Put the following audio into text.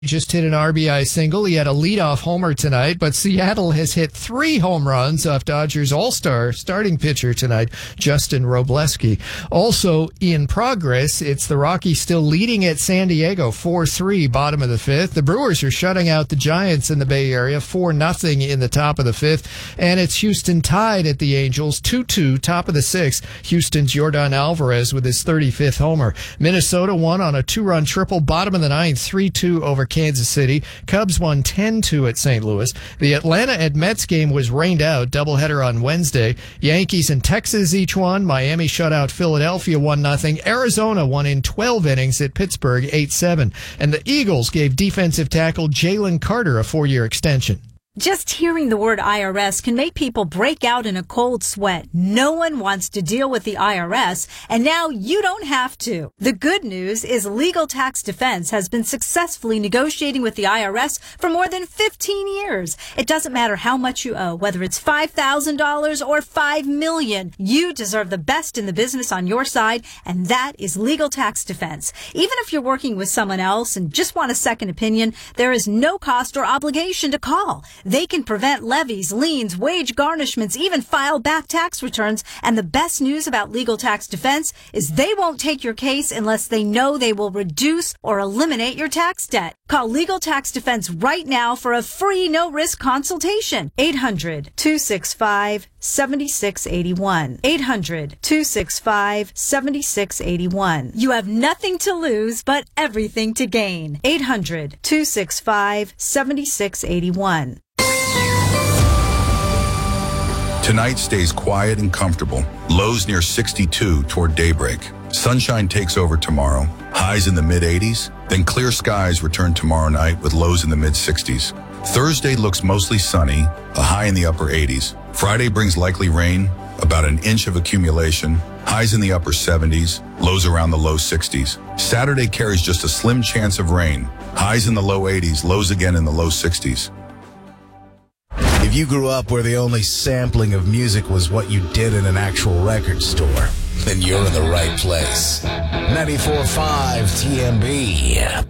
Just hit an RBI single. He had a leadoff homer tonight, but Seattle has hit 3 home runs off Dodgers all-star starting pitcher tonight, Justin Robleski. Also in progress, it's the Rockies still leading at San Diego 4-3, bottom of the 5th. The Brewers are shutting out the Giants in the Bay Area 4-0 in the top of the 5th. And it's Houston tied at the Angels 2-2, top of the 6th. Houston's Yordan Alvarez with his 35th homer. Minnesota won on a 2-run triple, bottom of the 9th, 3-2 over Kansas City. Cubs won 10-2 at St. Louis. The Atlanta at Mets game was rained out, doubleheader on Wednesday. Yankees and Texas each won. Miami shut out Philadelphia 1-0. Arizona won in 12 innings at Pittsburgh 8-7. And the Eagles gave defensive tackle Jalen Carter a 4-year extension. Just hearing the word IRS can make people break out in a cold sweat. No one wants to deal with the IRS, and now you don't have to. The good news is Legal Tax Defense has been successfully negotiating with the IRS for more than 15 years. It doesn't matter how much you owe, whether it's $5,000 or $5 million. You deserve the best in the business on your side, and that is Legal Tax Defense. Even if you're working with someone else and just want a second opinion, there is no cost or obligation to call. They can prevent levies, liens, wage garnishments, even file back tax returns. And the best news about Legal Tax Defense is they won't take your case unless they know they will reduce or eliminate your tax debt. Call Legal Tax Defense right now for a free no-risk consultation. 800-265-7681. 800-265-7681. You have nothing to lose but everything to gain. 800-265-7681. Tonight stays quiet and comfortable. Lows near 62 toward daybreak. Sunshine takes over tomorrow. Highs in the mid-80s. Then clear skies return tomorrow night with lows in the mid-60s. Thursday looks mostly sunny, a high in the upper 80s. Friday brings likely rain, about an inch of accumulation. Highs in the upper 70s, lows around the low 60s. Saturday carries just a slim chance of rain. Highs in the low 80s, lows again in the low 60s. If you grew up where the only sampling of music was what you did in an actual record store, then you're in the right place. 94.5 TMB.